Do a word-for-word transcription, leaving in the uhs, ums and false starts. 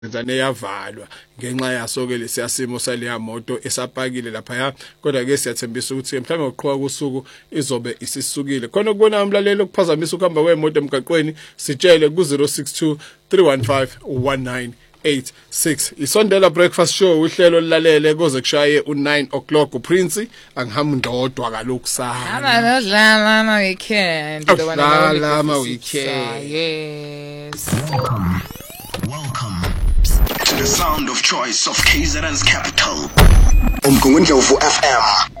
ngizane yavalwa ngenxa yaso ke lesiyasimo saleya moto esapakile lapha ya kodwa ke siyathembisa ukuthi mhlawumbe ngoqhwa kusuku izobe isisukile khona ukubona umlaleli okuphazamisa ukuhamba kwemoto emgaqweni sitshele ku zero six two three one five one nine eight six isondela breakfast show uhlelo lilalele koze kushaye u nine o'clock uPrince angihambi ndodwa kalokhu sana Amadlala ama weekend Dlala ama weekend yes Welcome Welcome to the sound of choice of K Z N's capital. Umgungundlovu F M.